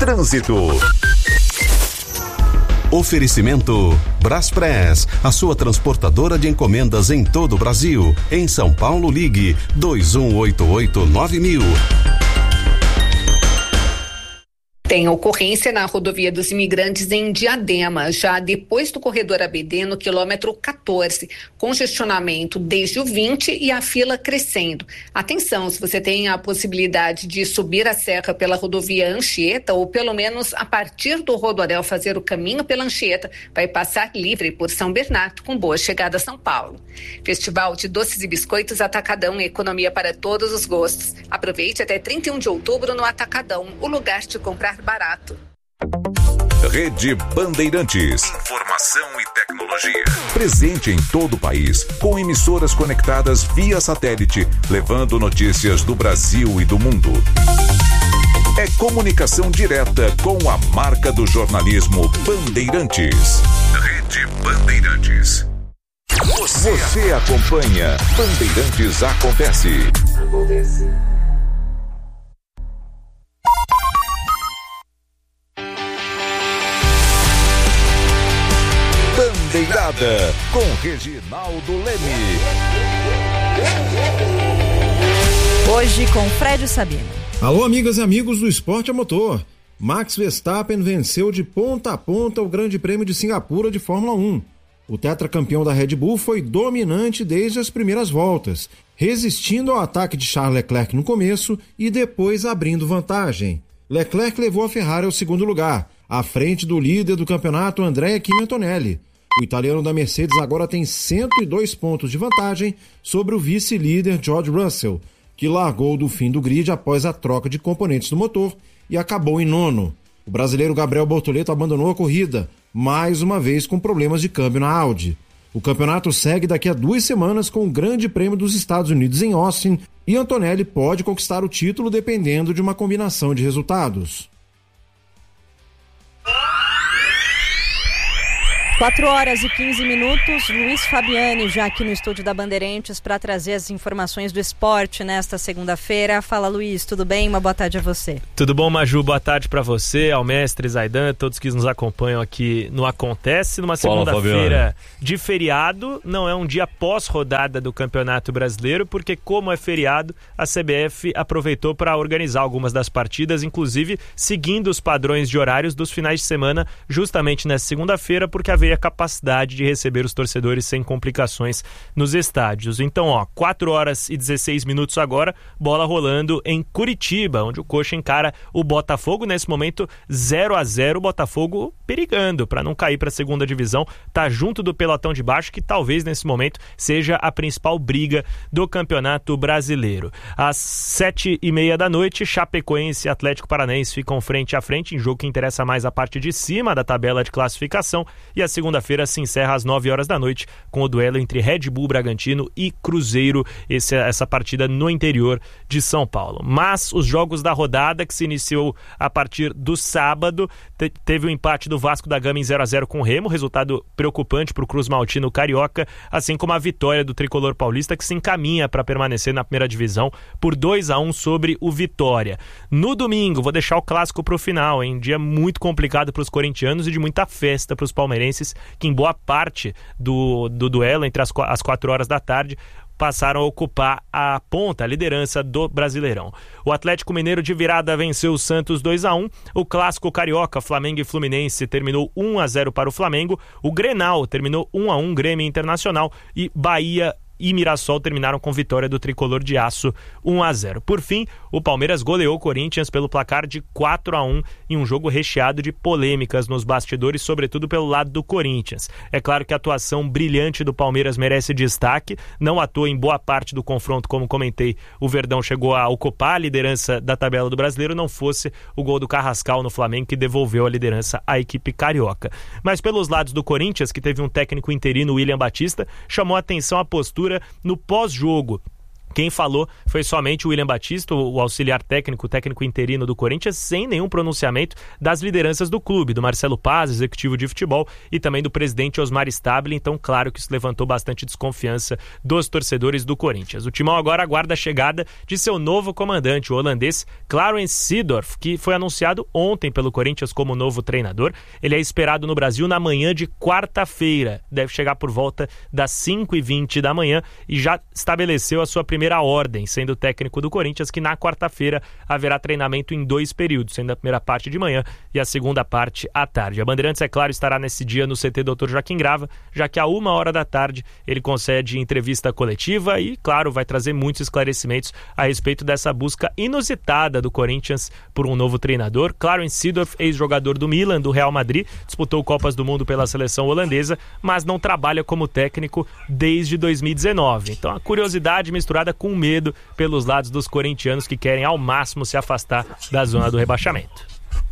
Trânsito. Oferecimento Braspress, a sua transportadora de encomendas em todo o Brasil. Em São Paulo, ligue 2188-9000. Tem ocorrência na rodovia dos Imigrantes em Diadema, já depois do corredor ABD, no quilômetro 14. Congestionamento desde o 20 e a fila crescendo. Atenção, se você tem a possibilidade de subir a serra pela rodovia Anchieta, ou pelo menos a partir do Rodoanel fazer o caminho pela Anchieta, vai passar livre por São Bernardo, com boa chegada a São Paulo. Festival de Doces e Biscoitos Atacadão, economia para todos os gostos. Aproveite até 31 de outubro no Atacadão, o lugar de comprar barato. Rede Bandeirantes. Informação e tecnologia. Presente em todo o país, com emissoras conectadas via satélite, levando notícias do Brasil e do mundo. É comunicação direta com a marca do jornalismo Bandeirantes. Rede Bandeirantes. Você acompanha Bandeirantes Acontece. Bandeirada com Reginaldo Leme. Hoje com Fred Sabino. Alô, amigas e amigos do Esporte a Motor. Max Verstappen venceu de ponta a ponta o Grande Prêmio de Singapura de Fórmula 1. O tetracampeão da Red Bull foi dominante desde as primeiras voltas, resistindo ao ataque de Charles Leclerc no começo e depois abrindo vantagem. Leclerc levou a Ferrari ao segundo lugar, à frente do líder do campeonato Andrea Kimi Antonelli. O italiano da Mercedes agora tem 102 pontos de vantagem sobre o vice-líder George Russell, que largou do fim do grid após a troca de componentes do motor e acabou em nono. O brasileiro Gabriel Bortoleto abandonou a corrida, mais uma vez com problemas de câmbio na Audi. O campeonato segue daqui a 2 semanas com o Grande Prêmio dos Estados Unidos em Austin e Antonelli pode conquistar o título dependendo de uma combinação de resultados. 4h15, Luiz Fabiani já aqui no estúdio da Bandeirantes para trazer as informações do esporte nesta segunda-feira. Fala, Luiz, tudo bem? Uma boa tarde a você. Tudo bom, Maju? Boa tarde para você, ao mestre Zaidan, todos que nos acompanham aqui no Acontece, numa segunda-feira de feriado. Não é um dia pós-rodada do Campeonato Brasileiro, porque como é feriado, a CBF aproveitou para organizar algumas das partidas, inclusive seguindo os padrões de horários dos finais de semana, justamente nessa segunda-feira, porque haveria a capacidade de receber os torcedores sem complicações nos estádios. Então, 4h16 agora, bola rolando em Curitiba, onde o Coxa encara o Botafogo. Nesse momento, 0-0, o Botafogo perigando para não cair para a segunda divisão, tá junto do pelotão de baixo, que talvez nesse momento seja a principal briga do Campeonato Brasileiro. Às 7h30 da noite, Chapecoense e Atlético Paranaense ficam frente a frente, em jogo que interessa mais a parte de cima da tabela de classificação, e a segunda-feira se encerra às 9h da noite com o duelo entre Red Bull Bragantino e Cruzeiro, essa partida no interior de São Paulo. Mas os jogos da rodada, que se iniciou a partir do sábado, teve o empate do Vasco da Gama em 0-0 com o Remo, resultado preocupante para o Cruz Maltino Carioca, assim como a vitória do Tricolor Paulista, que se encaminha para permanecer na primeira divisão por 2-1 sobre o Vitória. No domingo, vou deixar o clássico para o final, hein? Dia muito complicado para os corintianos e de muita festa para os palmeirenses, que em boa parte do duelo entre as 4h da tarde passaram a ocupar a ponta, a liderança do Brasileirão. O Atlético Mineiro de virada venceu o Santos 2-1. O clássico carioca, Flamengo e Fluminense, terminou 1-0 para o Flamengo. O Grenal terminou 1-1, Grêmio Internacional, e Bahia e Mirassol terminaram com vitória do Tricolor de Aço 1-0. Por fim, o Palmeiras goleou o Corinthians pelo placar de 4-1 em um jogo recheado de polêmicas nos bastidores, sobretudo pelo lado do Corinthians. É claro que a atuação brilhante do Palmeiras merece destaque, não à toa em boa parte do confronto, como comentei, o Verdão chegou a ocupar a liderança da tabela do Brasileiro, não fosse o gol do Carrascal no Flamengo, que devolveu a liderança à equipe carioca. Mas pelos lados do Corinthians, que teve um técnico interino, William Batista, chamou a atenção a postura no pós-jogo, Quem falou foi somente o William Batista, o auxiliar técnico, o técnico interino do Corinthians, sem nenhum pronunciamento das lideranças do clube, do Marcelo Paz, executivo de futebol, e também do presidente Osmar Stabile. Então, claro que isso levantou bastante desconfiança dos torcedores do Corinthians. O Timão agora aguarda a chegada de seu novo comandante, o holandês Clarence Seedorf, que foi anunciado ontem pelo Corinthians como novo treinador. Ele é esperado no Brasil na manhã de quarta-feira. Deve chegar por volta das 5h20 da manhã e já estabeleceu a sua primeira ordem, sendo técnico do Corinthians, que na quarta-feira haverá treinamento em 2 períodos, sendo a primeira parte de manhã e a segunda parte à tarde. A Bandeirantes, é claro, estará nesse dia no CT Dr. Joaquim Grava, já que a 1h da tarde ele concede entrevista coletiva e, claro, vai trazer muitos esclarecimentos a respeito dessa busca inusitada do Corinthians por um novo treinador. Clarence Seedorf, ex-jogador do Milan, do Real Madrid, disputou Copas do Mundo pela seleção holandesa, mas não trabalha como técnico desde 2019. Então, a curiosidade misturada com medo pelos lados dos corintianos, que querem ao máximo se afastar da zona do rebaixamento.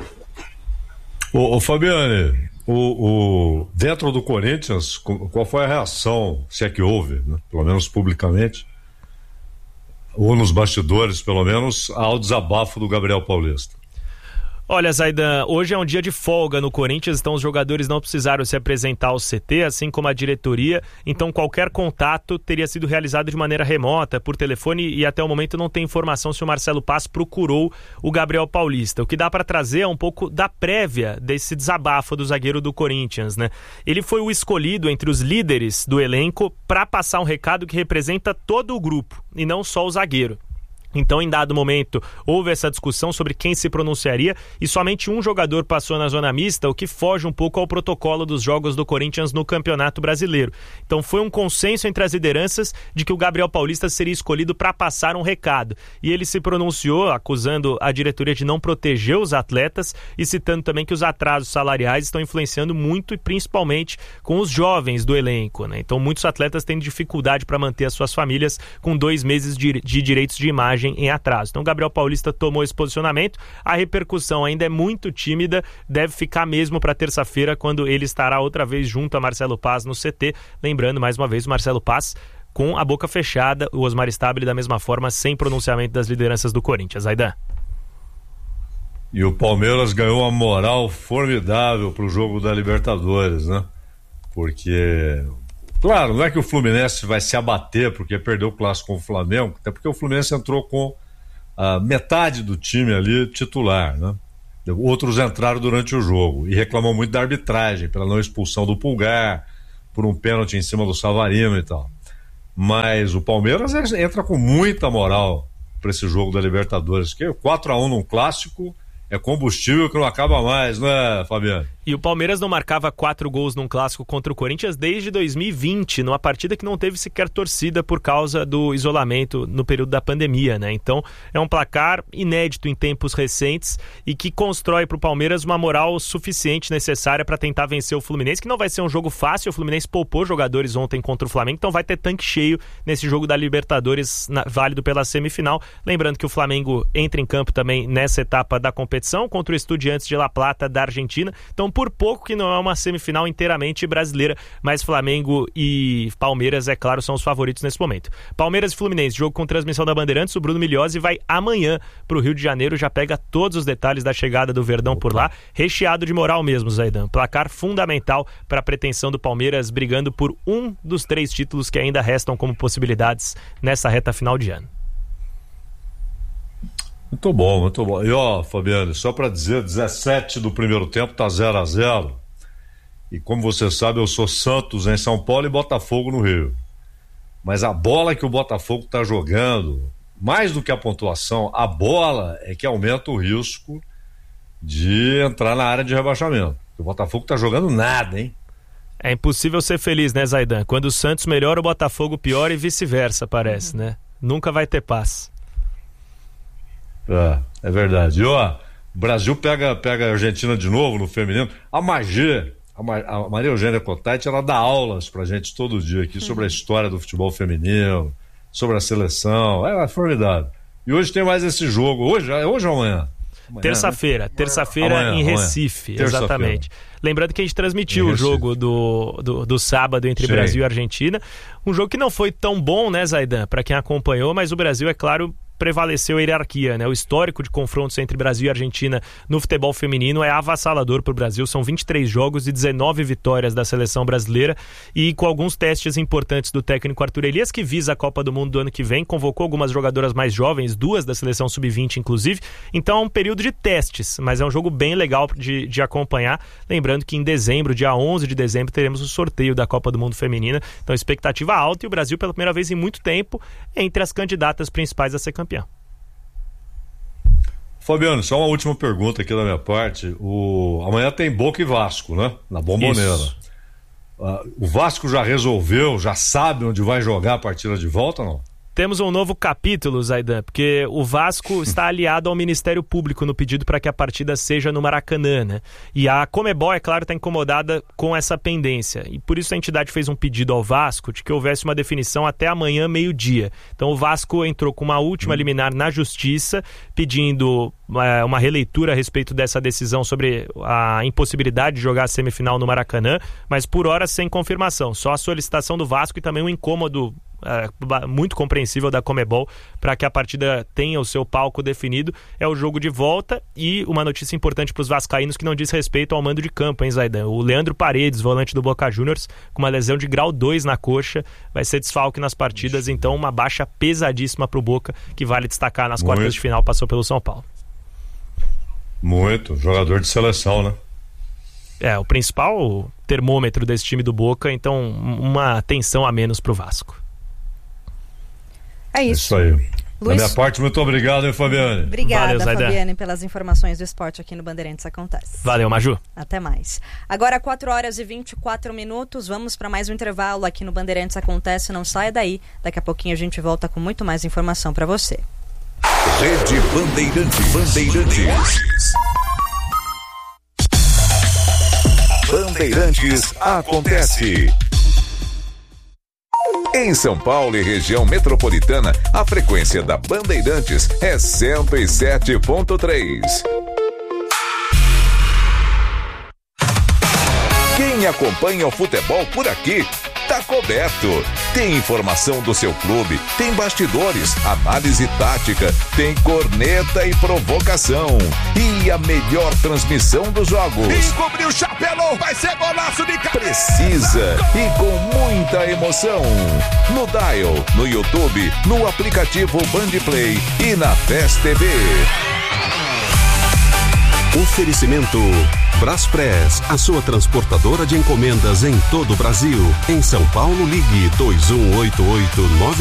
Ô Fabiane, dentro do Corinthians, qual foi a reação, se é que houve, né? Pelo menos publicamente, ou nos bastidores, pelo menos, ao desabafo do Gabriel Paulista? Olha, Zaidan, hoje é um dia de folga no Corinthians, então os jogadores não precisaram se apresentar ao CT, assim como a diretoria, então qualquer contato teria sido realizado de maneira remota, por telefone, e até o momento não tem informação se o Marcelo Paz procurou o Gabriel Paulista. O que dá para trazer é um pouco da prévia desse desabafo do zagueiro do Corinthians, né? Ele foi o escolhido entre os líderes do elenco para passar um recado que representa todo o grupo, e não só o zagueiro. Então, em dado momento, houve essa discussão sobre quem se pronunciaria e somente um jogador passou na zona mista, o que foge um pouco ao protocolo dos jogos do Corinthians no Campeonato Brasileiro. Então, foi um consenso entre as lideranças de que o Gabriel Paulista seria escolhido para passar um recado. E ele se pronunciou, acusando a diretoria de não proteger os atletas e citando também que os atrasos salariais estão influenciando muito e principalmente com os jovens do elenco, né? Então, muitos atletas têm dificuldade para manter as suas famílias com 2 meses de direitos de imagem em atraso. Então, Gabriel Paulista tomou esse posicionamento. A repercussão ainda é muito tímida, deve ficar mesmo para terça-feira, quando ele estará outra vez junto a Marcelo Paz no CT. Lembrando, mais uma vez, o Marcelo Paz com a boca fechada, o Osmar Stabile da mesma forma, sem pronunciamento das lideranças do Corinthians. Aidan. E o Palmeiras ganhou uma moral formidável para o jogo da Libertadores, né? Porque... Claro, não é que o Fluminense vai se abater porque perdeu o clássico com o Flamengo, até porque o Fluminense entrou com a metade do time ali titular, né? Outros entraram durante o jogo e reclamou muito da arbitragem, pela não expulsão do Pulgar, por um pênalti em cima do Savarino e tal. Mas o Palmeiras entra com muita moral para esse jogo da Libertadores, que 4-1 num clássico é combustível que não acaba mais, não é, Fabiano? E o Palmeiras não marcava 4 gols num clássico contra o Corinthians desde 2020, numa partida que não teve sequer torcida por causa do isolamento no período da pandemia, né? Então é um placar inédito em tempos recentes e que constrói para o Palmeiras uma moral suficiente, necessária para tentar vencer o Fluminense, que não vai ser um jogo fácil. O Fluminense poupou jogadores ontem contra o Flamengo, então vai ter tanque cheio nesse jogo da Libertadores, válido pela semifinal. Lembrando que o Flamengo entra em campo também nessa etapa da competição contra o Estudiantes de La Plata da Argentina. Então, por pouco que não é uma semifinal inteiramente brasileira, mas Flamengo e Palmeiras, é claro, são os favoritos nesse momento. Palmeiras e Fluminense, jogo com transmissão da Bandeirantes. O Bruno Migliozzi vai amanhã para o Rio de Janeiro, já pega todos os detalhes da chegada do Verdão por lá, recheado de moral mesmo, Zaidan. Placar fundamental para a pretensão do Palmeiras, brigando por um dos 3 títulos que ainda restam como possibilidades nessa reta final de ano. Muito bom, muito bom. E ó, Fabiano, só para dizer, 17 do primeiro tempo tá 0-0. E como você sabe, eu sou Santos em São Paulo e Botafogo no Rio. Mas a bola que o Botafogo tá jogando, mais do que a pontuação, a bola é que aumenta o risco de entrar na área de rebaixamento. O Botafogo tá jogando nada, hein? É impossível ser feliz, né, Zaidan? Quando o Santos melhora, o Botafogo piora e vice-versa, parece, né? Nunca vai ter paz. É verdade. E ó, o Brasil pega a Argentina de novo no feminino. A Maria Eugênia Cotati, ela dá aulas pra gente todo dia aqui sobre a história do futebol feminino, sobre a seleção. É formidável. E hoje tem mais esse jogo. Hoje ou amanhã? Terça-feira em Recife, exatamente. Lembrando que a gente transmitiu o jogo do sábado entre Brasil e Argentina. Um jogo que não foi tão bom, né, Zaidan, para quem acompanhou, mas o Brasil, é claro, prevaleceu a hierarquia, né? O histórico de confrontos entre Brasil e Argentina no futebol feminino é avassalador para o Brasil. São 23 jogos e 19 vitórias da seleção brasileira, e com alguns testes importantes do técnico Arthur Elias, que visa a Copa do Mundo do ano que vem, convocou algumas jogadoras mais jovens, 2 da seleção sub-20 inclusive. Então é um período de testes, mas é um jogo bem legal de acompanhar. Lembrando que em dezembro, dia 11 de dezembro, teremos o sorteio da Copa do Mundo Feminina. Então expectativa alta, e o Brasil, pela primeira vez em muito tempo, entre as candidatas principais a ser campeão. Fabiano, só uma última pergunta aqui da minha parte. Amanhã tem Boca e Vasco, né? Na Bombonera. O Vasco já resolveu, já sabe onde vai jogar a partida de volta ou não? Temos um novo capítulo, Zaidan, porque o Vasco está aliado ao Ministério Público no pedido para que a partida seja no Maracanã, né? E a Conmebol, é claro, está incomodada com essa pendência. E por isso a entidade fez um pedido ao Vasco de que houvesse uma definição até amanhã, meio-dia. Então o Vasco entrou com uma última liminar na Justiça, pedindo uma releitura a respeito dessa decisão sobre a impossibilidade de jogar a semifinal no Maracanã, mas por hora sem confirmação. Só a solicitação do Vasco e também um incômodo muito compreensível da Conmebol para que a partida tenha o seu palco definido. É o jogo de volta, e uma notícia importante para os vascaínos que não diz respeito ao mando de campo, hein, Zaidan? O Leandro Paredes, volante do Boca Juniors, com uma lesão de grau 2 na coxa, vai ser desfalque nas partidas. Então uma baixa pesadíssima para o Boca, que vale destacar nas quartas de final, passou pelo São Paulo. Muito, jogador de seleção, né? O principal termômetro desse time do Boca, então uma tensão a menos para o Vasco. É isso. Aí. Da minha parte, muito obrigado, hein, Fabiane? Obrigada, Fabiane, pelas informações do esporte aqui no Bandeirantes Acontece. Valeu, Maju. Até mais. Agora, 4 horas e 24 minutos. Vamos para mais um intervalo aqui no Bandeirantes Acontece. Não saia daí. Daqui a pouquinho a gente volta com muito mais informação para você. Rede Bandeirantes. Bandeirantes Acontece. Em São Paulo e região metropolitana, a frequência da Bandeirantes é 107.3. Quem acompanha o futebol por aqui tá coberto. Tem informação do seu clube, tem bastidores, análise tática, tem corneta e provocação. E a melhor transmissão dos jogos. Encobriu o chapelão, vai ser golaço de cabeça. Precisa e com muita emoção. No Dial, no YouTube, no aplicativo Bandplay e na Fest TV. Oferecimento Braspress, a sua transportadora de encomendas em todo o Brasil. Em São Paulo, ligue 2188